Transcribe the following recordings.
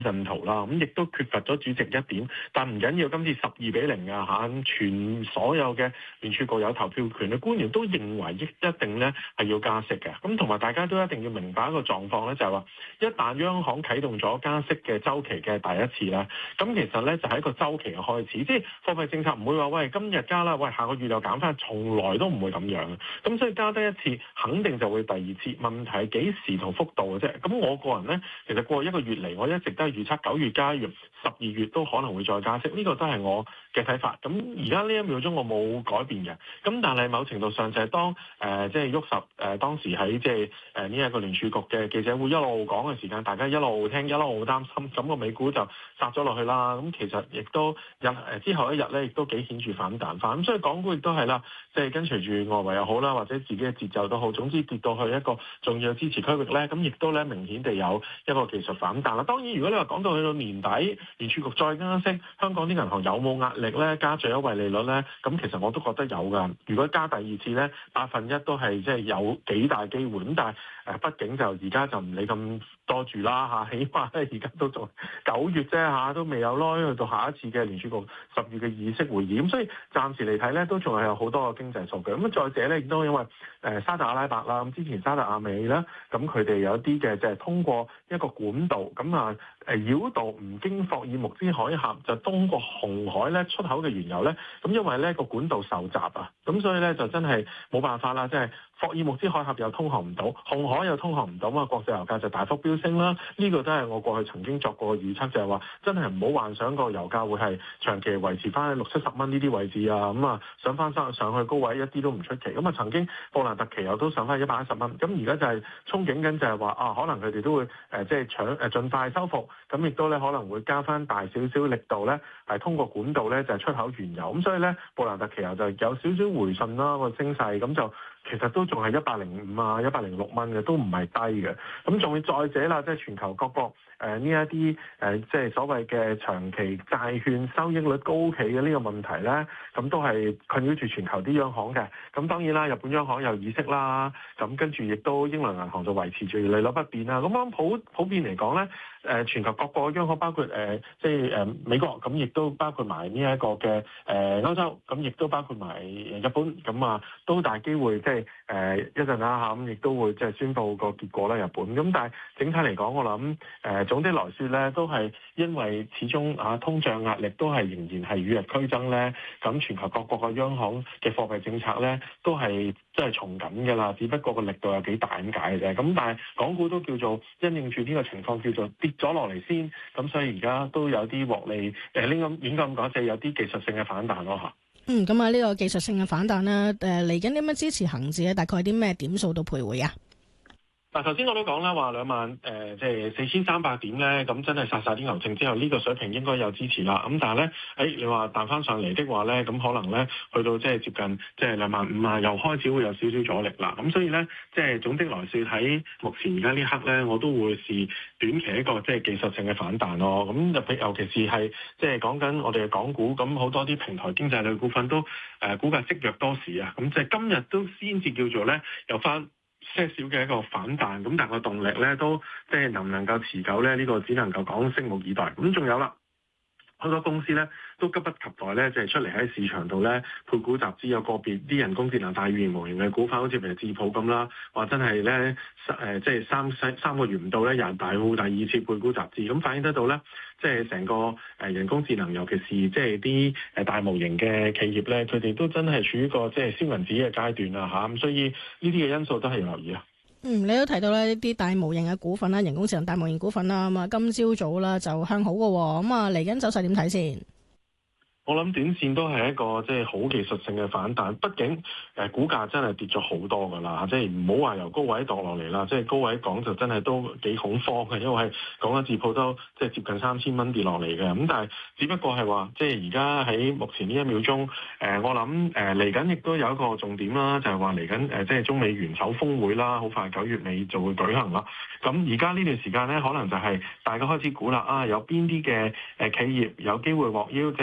陣圖啦，咁亦都缺乏咗主席一點，但唔緊要，今次12-0啊嚇，全所有嘅聯儲局有投票權嘅官員都認為一定咧係要加息嘅，咁同埋大家都一定要明白一個狀況咧，就係話一旦央行啟動咗加息嘅週期嘅第一次咧，咁其實咧就係一個週期嘅開始，即係貨幣政策唔會話喂今日加啦，喂下個月又減翻，從來都唔會咁樣嘅，咁所以加得一次肯定就會第二次，問題係幾時同幅度嘅啫。咁我個人咧，其實過去一個月嚟，我一直都係預測9月加完12月都可能會再加息，呢個都係我嘅睇法。咁而家呢一秒鐘我冇改變嘅，咁但係某程度上就係當即係喐十當時喺即係呢一個聯儲局嘅記者會一路講嘅時間，大家一路聽一路擔心，咁個美股就殺咗落去啦。咁其實亦都之後一日咧，亦都幾顯著反彈翻。咁所以港股亦都係啦，即係跟隨住外圍又好啦，或者自己嘅節奏都好，總之跌到去一個重要支持區域咧，咁亦都咧明顯地有一個技術反彈啦。當然，如果你話講到去到年底，聯儲局再加息，香港啲銀行有冇壓力咧？加最優惠利率咧？咁其實我都覺得有㗎。如果加第二次咧，1%都係即係有幾大機會。咁但係畢竟就而家就唔理咁多住啦嚇，起碼咧而家都仲9月啫嚇，都未有耐去到下一次嘅聯儲局10月嘅議息會議。咁所以暫時嚟睇咧，都仲係有好多個經濟數據。咁再者咧，亦都因為沙特阿拉伯啦，咁之前沙特阿美啦，咁佢哋有啲嘅就係通過一個管道，咁啊繞道唔經霍爾木茲海峽，就通過紅海咧出口嘅原油咧，咁因為咧個管道受襲啊，咁所以咧就真係冇辦法啦，即係霍爾木茲海峽又通航唔到，紅海又通航唔到啊，國際油價就大幅飆升啦。呢個都係我過去曾經作過嘅預測，就係話真係唔好幻想個油價會係長期維持翻喺60-70蚊呢啲位置啊，咁啊上翻上去高位一啲都唔出奇。咁啊曾經布蘭特期油都上翻110蚊，咁而家就係憧憬緊就係話可能佢哋都會即係盡快收復，咁亦都咧可能會加翻大少少力度咧，係通過管道咧就係出口原油。咁所以咧布蘭特期油就有少少回順啦個升勢，咁就其實都仲係105啊、106蚊嘅，都唔係低嘅。咁仲要再者啦，即係全球各國呢一啲即係所謂嘅長期債券收益率高企嘅呢個問題咧，咁都係困擾住全球啲央行嘅。咁當然啦，日本央行有議息啦，咁跟住亦都英倫銀行就維持住利率不變啦。咁啱普遍嚟講咧，全球各個央行包括即係美國，咁亦都包括埋呢一個嘅歐洲，咁亦都包括埋日本，咁啊都大機會即係一陣啦嚇，咁亦都會即係宣布個結果啦日本。咁但係整體嚟講，我諗總的來說咧，都係因為始終通脹壓力都係仍然係與日俱增咧，咁全球各國嘅央行嘅貨幣政策咧都係即係從緊㗎啦，只不過個力度有幾大咁解嘅啫。咁但係港股都叫做因應住呢個情況叫做跌咗落嚟先，咁所以而家都有啲獲利應該咁講，就係有啲技術性嘅反彈咯嚇。 咁啊呢個技術性嘅反彈啦，嚟緊點樣支持恒指咧？大概啲咩點數到徘徊啊？ 嗱，頭先我都講啦，話2萬即係4300點咧，咁真係殺晒啲牛證之後，呢個水平應該有支持啦。咁但係咧，你話彈翻上嚟的話咧，咁可能咧去到即係接近即係25000啊，又開始會有少少阻力啦。咁所以咧，即係總的來說喺目前而家呢刻咧，我都會視短期一個即係技術性嘅反彈咯。咁尤其是係即係講緊我哋嘅港股，咁好多啲平台經濟類股份都股價積弱多時啊。咁即係今日都先至叫做咧有翻些少嘅一個反彈，咁但係個動力咧都即係能唔能夠持久咧？呢個只能夠講拭目以待。咁仲有啦，好多公司咧都急不及待咧，就係出嚟喺市場度咧配股集資，有個別啲人工智能大語言模型嘅股份，好似譬如智譜咁啦，話真係咧即係三個月唔到咧，人大戶第二次配股集資，咁反映得到咧，即係成個人工智能，尤其是即係啲大模型嘅企業咧，佢哋都真係處於個即係燒銀紙嘅階段啦嚇，咁所以呢啲嘅因素都係要留意啊。 你都提到咧啲大模型嘅股份啦，人工智能大模型股份啦，咁啊今朝早啦就向好嘅喎，咁啊嚟緊走勢點睇先？ 我諗短線都係一個即係好技術性嘅反彈，畢竟股價真係跌咗好多㗎啦，即係唔好話由高位墮落嚟啦，即係高位講就真係都幾恐慌嘅，因為講緊字鋪都即係接近3000蚊跌落嚟嘅，咁但係只不過係話即係而家喺目前呢一秒鐘，我諗嚟緊亦都有一個重點啦，就係話嚟緊即係中美元首峰會啦，好快9月尾就會舉行啦。咁而家呢段時間咧，可能就係大家開始估啦，有邊啲嘅企業有機會獲邀即係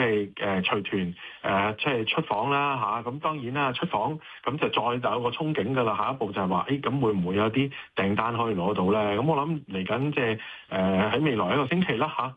隨團即係出訪啦嚇。咁當然啦，出訪咁就再有個憧憬㗎啦。下一步就係話，咁會唔會有啲訂單可以攞到咧？咁我諗嚟緊即係喺未來一個星期啦嚇，